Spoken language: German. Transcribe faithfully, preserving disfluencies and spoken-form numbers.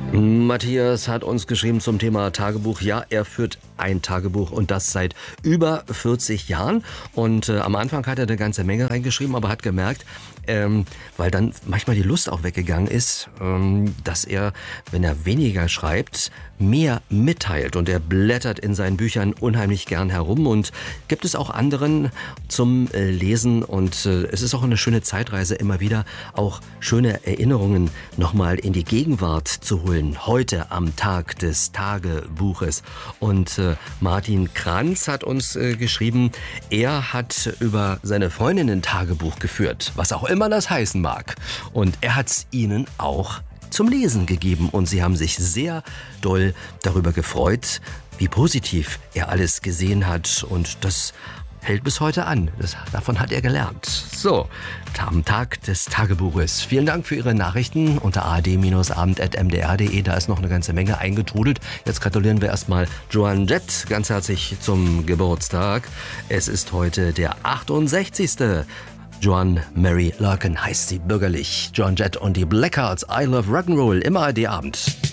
Matthias hat uns geschrieben zum Thema Tagebuch. Ja, er führt ein Tagebuch und das seit über vierzig Jahren. Und äh, am Anfang hat er eine ganze Menge reingeschrieben, aber hat gemerkt, ähm, weil dann manchmal die Lust auch weggegangen ist, ähm, dass er, wenn er weniger schreibt, mehr mitteilt. Und er blättert in seinen Büchern unheimlich gern herum und gibt es auch anderen zum äh, Lesen. Und äh, es ist auch eine schöne Zeitreise, immer wieder auch schöne Erinnerungen nochmal in die Gegenwart zu holen. Heute am Tag des Tagebuches. Und äh, Martin Kranz hat uns äh, geschrieben, er hat über seine Freundin ein Tagebuch geführt, was auch immer das heißen mag. Und er hat es ihnen auch zum Lesen gegeben und sie haben sich sehr doll darüber gefreut, wie positiv er alles gesehen hat und das hält bis heute an. Das, davon hat er gelernt. So, am Tag des Tagebuches. Vielen Dank für Ihre Nachrichten unter a d abend at m d r punkt d e. Da ist noch eine ganze Menge eingetrudelt. Jetzt gratulieren wir erstmal Joan Jett ganz herzlich zum Geburtstag. Es ist heute der achtundsechzigste Joan Mary Larkin heißt sie bürgerlich. Joan Jett und die Blackhearts, I Love Rock'n'Roll im A R D Abend.